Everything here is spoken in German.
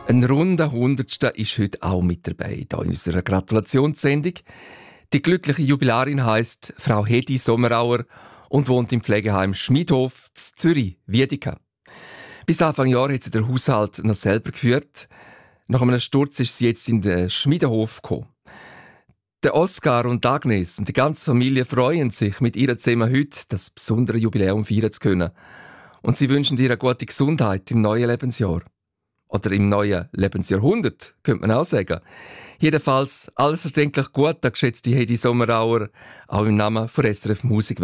Ein runder Hundertster ist heute auch mit dabei, hier in unserer Gratulationssendung. Die glückliche Jubilarin heisst Frau Hedi Sommerauer und wohnt im Pflegeheim Schmidhof in Zürich-Wiedeke. Bis Anfang Jahr hat sie den Haushalt noch selber geführt. Nach einem Sturz ist sie jetzt in den Schmiedenhof gekommen. Der Oskar und Agnes und die ganze Familie freuen sich, mit ihr zusammen heute das besondere Jubiläum feiern zu können. Und sie wünschen ihr eine gute Gesundheit im neuen Lebensjahr. Oder im neuen Lebensjahrhundert, könnte man auch sagen. Jedenfalls alles erdenklich gut, geschätzte Hedi Sommerauer, auch im Namen von SRF Musik